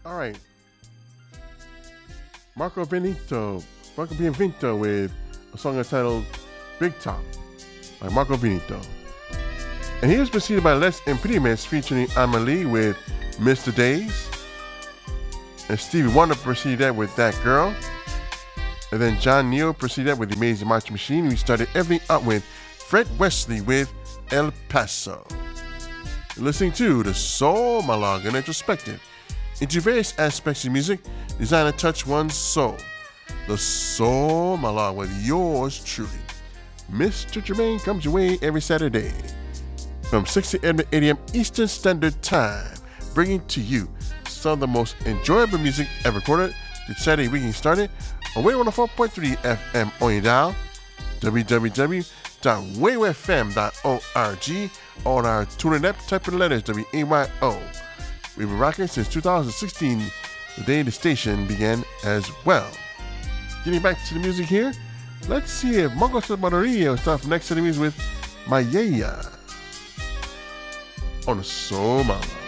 All right, Marco Benito, Marco Bienvento with a song entitled Big Top by Marco Benito. And he was preceded by Les Imprimes featuring Amelie with Mr. Days. And Stevie Wonder preceded that with That Girl. And then John Neal preceded that with The Amazing Marching Machine. We started everything up with Fred Wesley with El Paso. You're listening to the Soul Monologue, an introspective into various aspects of music designed to touch one's soul. The Soul Monologue with yours truly, Mr. Jermaine, comes your way every Saturday from 6 to 8 a.m. Eastern Standard Time, bringing to you some of the most enjoyable music ever recorded. The Saturday weekend started on Wave 104.3 FM on your dial, www.wavefm.org, on our TuneIn app, type in the letters WAYO. We've been rocking since 2016, the day the station began as well. Getting back to the music here, let's see if Mongo Salvadorillo will start next to the music with Mayaya on the Soul Monologue.